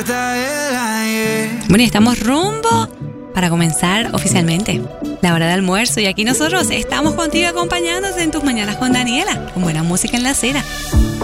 Bueno, y estamos rumbo para comenzar oficialmente la hora de almuerzo. Y aquí nosotros estamos contigo acompañándote en tus mañanas con Daniela, con buena música en la acera.